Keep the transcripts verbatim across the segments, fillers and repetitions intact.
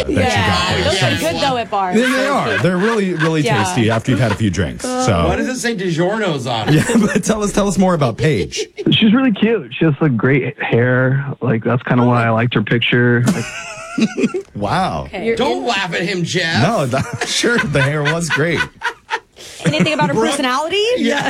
that you got. Yeah, there. those So- are good though at bars. Yeah, they are. They're really, really Yeah. tasty after you've had a few drinks. So Why does it say DiGiorno's on it? yeah, but tell us, tell us more about Paige. She's really cute. She has like great hair. Like that's kind of why I liked her picture. Like, Wow. Okay. Don't laugh at him, Jeff. No, that, sure, the hair was great. Anything about her personality? Yeah.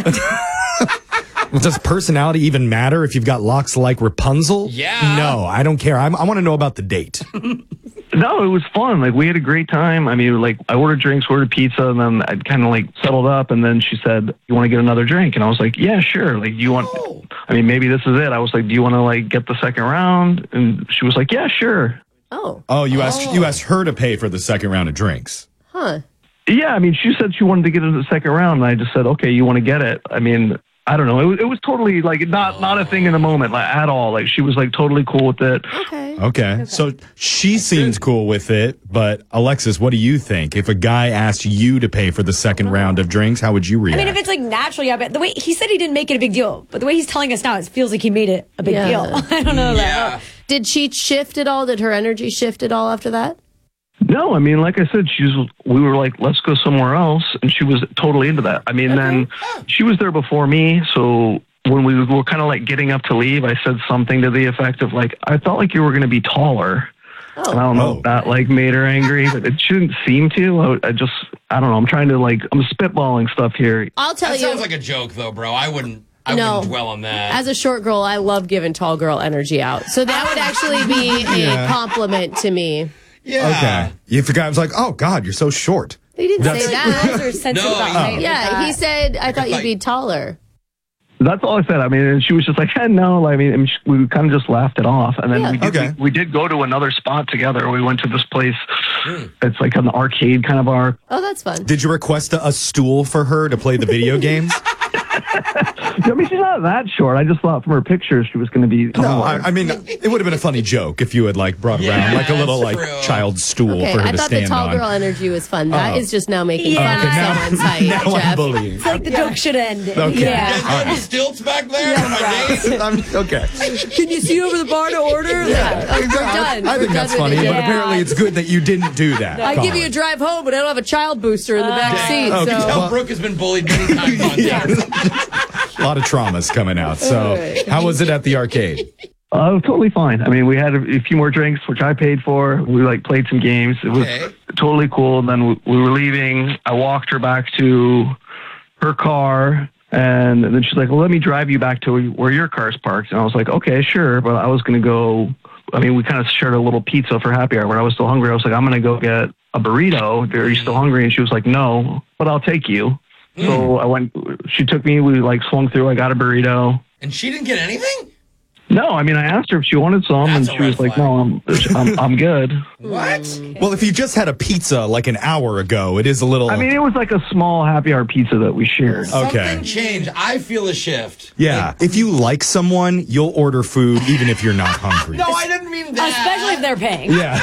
Does personality even matter if you've got locks like Rapunzel? Yeah. No, I don't care. I'm, I want to know about the date. no, it was fun. Like we had a great time. I mean, like I ordered drinks, ordered pizza, and then I kind of like settled up. And then she said, "You want to get another drink?" And I was like, "Yeah, sure." Like, do you want? Oh. I mean, maybe this is it. I was like, "Do you want to like get the second round?" And she was like, "Yeah, sure." Oh, Oh, you asked you asked her to pay for the second round of drinks. huh. Yeah, I mean, she said she wanted to get into the second round, and I just said, "Okay, you want to get it?" I mean, I don't know. It was, it was totally like not not a thing in the moment, like at all. Like she was like totally cool with it. Okay. Okay. So she seems cool with it, but Alexis, what do you think? If a guy asked you to pay for the second round of drinks, how would you I react? mean, if it's like natural, yeah, but the way he said he didn't make it a big deal, but the way he's telling us now, it feels like he made it a big Yeah. deal. I don't know. Yeah. That. Did she shift at all? Did her energy shift at all after that? No, I mean, like I said, she's. We were like, let's go somewhere else, and she was totally into that. I mean, then she was there before me, so when we were kind of like getting up to leave, I said something to the effect of like, I felt like you were going to be taller. Oh. And I don't know Oh. if that like made her angry, but it shouldn't seem to. I, I just, I don't know. I'm trying to like, I'm spitballing stuff here. I'll tell That you. sounds like a joke, though, bro. I wouldn't. I No. wouldn't dwell on that. As a short girl, I love giving tall girl energy out. So that would actually be a Yeah. compliment to me. yeah. okay. If a guy was like, "Oh God, you're so short," He didn't That's- say Guys that. are sensitive No, about you- height. Yeah, he said, I thought you'd thought be you- taller. That's all I said. I mean, and she was just like, eh, no. I mean, and she, we kind of just laughed it off. And then Yeah. we, did, Okay. we, we did go to another spot together. We went to this place. It's like an arcade kind of bar. Oh, that's fun. did you request a, a stool for her to play the video games? I mean, she's not that short. I just thought from her pictures she was going to be taller. No, I, I mean it would have been a funny joke if you had like brought Yeah, around like a little that's like true. child stool Okay, for her I to thought the stand tall on. girl energy was fun. That Oh. is just now making Yeah. fun of Okay, now- someone's height, now I'm Jeff. bullying. It's like the joke should end. Okay. Yeah. Are there stilts back there on my date? I'm, okay. Can you see over the bar to order? Yeah, oh, we're done. I We're think done that's with funny, it. but Yeah. apparently it's good that you didn't do that. I give Colin. you a drive home, but I don't have a child booster in the back seat. Okay. So. Tell Brooke has been bullied many times on text. A lot of traumas coming out. So, right. how was it at the arcade? Uh, it was totally fine. I mean, we had a, a few more drinks, which I paid for. We like played some games. It was Okay. totally cool. And then we, we were leaving. I walked her back to her car. And then she's like, well, let me drive you back to where your car's parked. And I was like, okay, sure. But I was going to go. I mean, we kind of shared a little pizza for happy hour. When I was still hungry, I was like, I'm going to go get a burrito. Are you still hungry? And she was like, no, but I'll take you. So I went, she took me, we like swung through, I got a burrito. And she didn't get anything? No, I mean, I asked her if she wanted some, That's and a she was red like, flag. no, I'm, I'm, I'm good. What? Well, if you just had a pizza like an hour ago, it is a little. I mean, it was like a small happy hour pizza that we shared. Okay. Something changed. I feel a shift. yeah. If you like someone, you'll order food even if you're not hungry. No, I didn't mean that. Especially if they're paying. Yeah.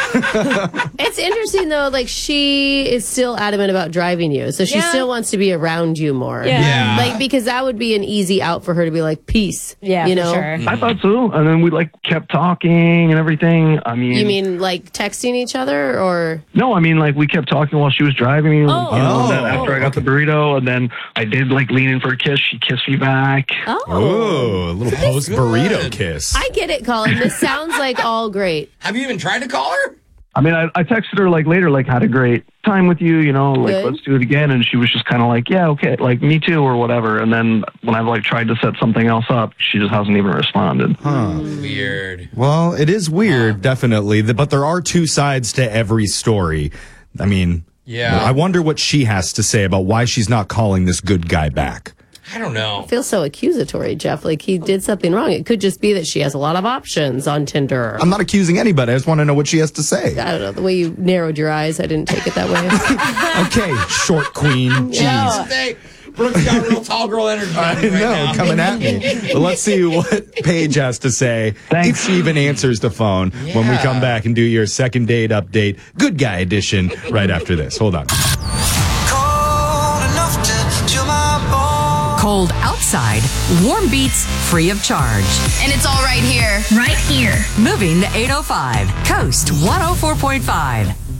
It's interesting though, like she is still adamant about driving you. So she Yeah. still wants to be around you more. Yeah. Yeah. Like because that would be an easy out for her to be like, peace. Yeah, You for know? sure. I thought so. And then we like kept talking and everything. I mean, You mean like texting each other or no, I mean, like we kept talking while she was driving me. You know, Oh. and then Oh, after I got the burrito, and then I did like lean in for a kiss. She kissed me back. Oh. Ooh, a little post burrito good. kiss. I get it, Colin. This sounds like all great. Have you even tried to call her? I mean, I, I texted her like later, like had a great time with you, you know, like Good. let's do it again. And she was just kind of like, yeah, okay, like me too, or whatever. And then when I've like tried to set something else up, she just hasn't even responded. Weird. Well, it is weird, definitely, th- but there are two sides to every story. I mean, Yeah. I wonder what she has to say about why she's not calling this good guy back. I don't know. Feels so accusatory, Jeff. Like he did something wrong. It could just be that she has a lot of options on Tinder. I'm not accusing anybody. I just want to know what she has to say. I don't know. The way you narrowed your eyes, I didn't take it that way. Okay, short queen. Jeez. Hey, Brooke's got real tall girl energy I right know, now. coming at me. But let's see what Paige has to say. Thanks. If she even answers the phone when we Yeah. come back and do your second date update, good guy edition, right after this. Hold on. Cold enough to chill my bones. Cold outside, warm beats free of charge. And it's all right here. Right here. Moving to eight oh five, Coast one oh four point five.